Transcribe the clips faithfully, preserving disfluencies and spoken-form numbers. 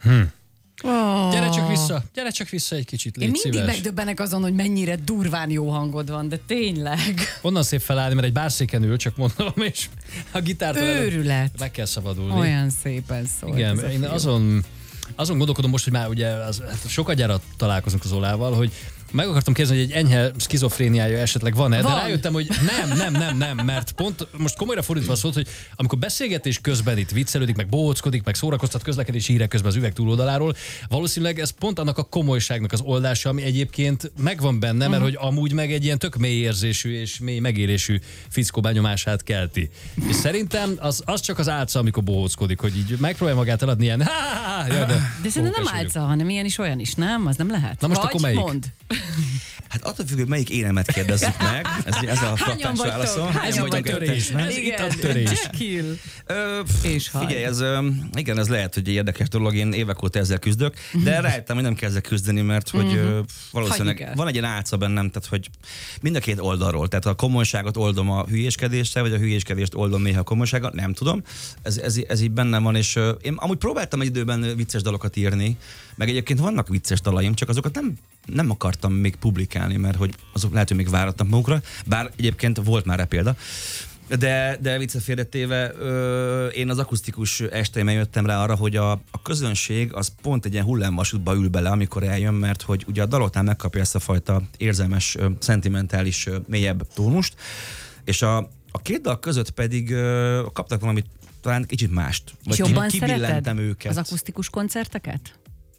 Hm. Oh. Gyere csak vissza, gyere csak vissza egy kicsit, légy Én mindig szíves. megdöbbenek azon, hogy mennyire durván jó hangod van, de tényleg. Onnan szép felállni, mert egy bárszéken ül, csak mondom, és a gitártól őrület. Meg kell szabadulni. Olyan szépen szól. Igen, én azon, azon gondolkodom most, hogy már ugye az, hát sokat gyára találkozunk az Olával, hogy meg akartam kérdezni, hogy egy enyhe szkizofréniája esetleg van-e, van. De rájöttem, hogy nem, nem, nem, nem, mert pont most komolyra fordítva szólt, hogy amikor beszélgetés közben itt viccelődik, meg bohóckodik, meg szórakoztat közlekedési hírek közben az üveg túloldaláról, valószínűleg ez pont annak a komolyságnak az oldása, ami egyébként megvan benne, mert hogy amúgy meg egy ilyen tök mély érzésű és mély megélésű fickó benyomását kelti. És szerintem az, az csak az álca, amikor bohóckodik, hogy így megpróbálja magát eladni ilyen. Ja, de de szerintem nem álca, hanem ilyen is olyan is, nem? Az nem lehet. Na most Vagy akkor melyik? Mond. Hát attól függ, hogy melyik énemet kérdezzük meg. Ez, ez a frappáns válaszom. Ez itt a törés. Ez itt a törés. Jekyll. Ö, És figyelj, ez, ö, igen, ez lehet, hogy egy érdekes dolog, én évek óta ezzel küzdök, de rájöttem, hogy nem kell ezzel küzdeni, mert hogy ö, valószínűleg van egy ilyen álca bennem, tehát hogy mind a két oldalról, tehát a komolyságot oldom a hülyéskedéssel, vagy a hülyéskedést oldom néha a komolysággal, nem tudom, ez, ez, ez így bennem van, és ö, én amúgy próbáltam egy időben vicces dalokat írni, meg egyébként vannak vicces dalaim, csak azokat nem, nem akartam még publikálni, mert hogy azok lehet, hogy még váratnak magukra, bár egyébként volt már rá példa. De, de vicce félretéve, ö, én az akusztikus esteimen jöttem rá arra, hogy a, a közönség az pont egy ilyen hullámvasútba ül bele, amikor eljön, mert hogy ugye a daloknál megkapja ezt a fajta érzelmes, ö, szentimentális, ö, mélyebb tónust, és a, a két dal között pedig ö, kaptak valamit talán kicsit mást. És jobban szereted őket. az akusztikus koncerteket?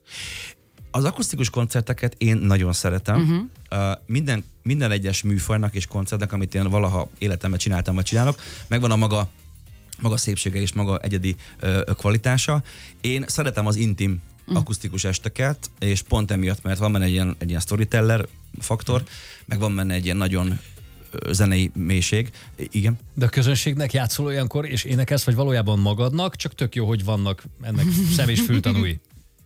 Az akusztikus koncerteket én nagyon szeretem. Uh-huh. Uh, minden, minden egyes műfajnak és koncertnek, amit én valaha életemben csináltam, vagy csinálok, megvan a maga, maga szépsége és maga egyedi uh, kvalitása. Én szeretem az intim uh-huh. akusztikus esteket, és pont emiatt, mert van benne egy ilyen, egy ilyen storyteller faktor, uh-huh. meg van benne egy ilyen nagyon zenei mélység. Igen. De a közönségnek játszol olyankor, és énekelsz, vagy valójában magadnak, csak tök jó, hogy vannak ennek szem- és fültanúi.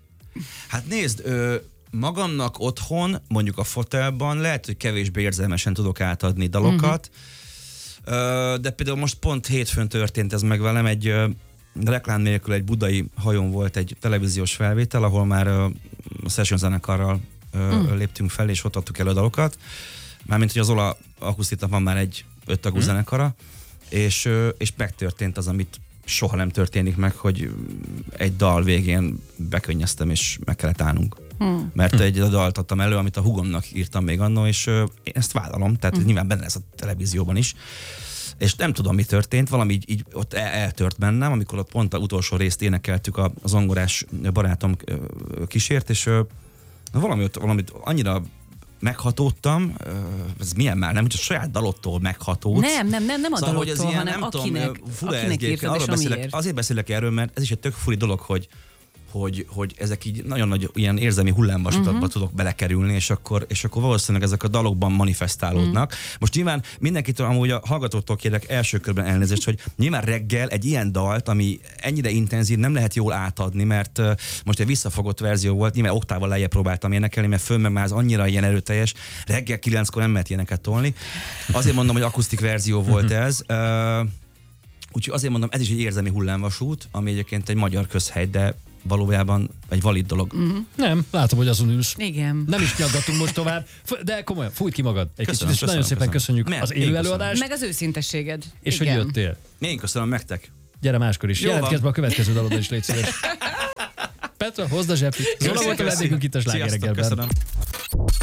Hát nézd, ö, magamnak otthon, mondjuk a fotelban lehet, hogy kevésbé érzelmesen tudok átadni dalokat, uh-huh. ö, de például most pont hétfőn történt ez meg velem, egy ö, reklám nélkül egy budai hajón volt egy televíziós felvétel, ahol már ö, a session zenekarral ö, uh-huh. léptünk fel, és ott adtuk elő a dalokat. Mármint, hogy az Ola Akusztiknak van már egy öttagú uh-huh. zenekara, és, ö, és megtörtént az, amit soha nem történik meg, hogy egy dal végén bekönnyeztem, és meg kellett állnunk. Hmm. Mert hmm. egy dalt adtam elő, amit a hugomnak írtam még annó, és uh, én ezt vállalom, tehát hmm. nyilván benne ez a televízióban is. És nem tudom, mi történt, valami így, így ott el- eltört bennem, amikor ott pont az utolsó részt énekeltük, a, a zongorás barátom uh, kísért, és uh, valami ott, valamit annyira meghatódtam, ez milyen már, nem, hogy a saját dalottól meghatódsz. Nem, nem, nem, nem a szóval, dalottól, ilyen, hanem nem akinek, tudom, akinek írtad, és beszélek, azért beszélek erről, mert ez is egy tök furi dolog, hogy Hogy, hogy ezek így nagyon nagy ilyen érzelmi hullámvasutatba uh-huh. tudok belekerülni, és akkor, és akkor valószínűleg ezek a dalokban manifestálódnak. Uh-huh. Most nyilván mindenkitől, amúgy a hallgatóktól kérek első körben elnézést, hogy nyilván reggel egy ilyen dalt, ami ennyire intenzív, nem lehet jól átadni, mert uh, most egy visszafogott verzió volt, nyilván oktával lejjebb próbáltam énekelni, mert föl meg már az annyira ilyen erőteljes, reggel kilenckor nem lehet ilyeneket tolni. Azért mondom, hogy akusztik verzió volt ez. Uh, úgyhogy azért mondom, ez is egy érzelmi hullámvasút, ami egyébként egy magyar közhely, de valójában egy valid dolog. Uh-huh. Nem, látom, hogy azon ülsz. Igen. Nem is nyaggatunk most tovább, de komolyan, fújt ki magad. Egy Köszönöm, kicsit, és nagyon szépen köszönöm. köszönjük Mert az én élő köszönöm. előadást, Meg az őszintességed. és Igen. hogy jöttél. Én köszönöm nektek. Gyere máskor is. Jó Jelentkezz van. be a következő dalodra is, légy szíves. Petra, hozd a zseplit. Zola volt a vendégünk itt a Sláger Sziasztok, reggelben. köszönöm.